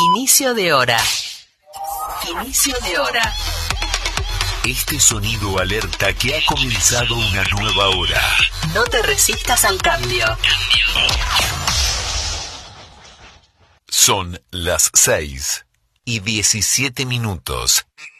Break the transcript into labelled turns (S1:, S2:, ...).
S1: Inicio de hora. Inicio de hora.
S2: Este sonido alerta que ha comenzado una nueva hora.
S1: No te resistas al cambio.
S2: Son las 6:17.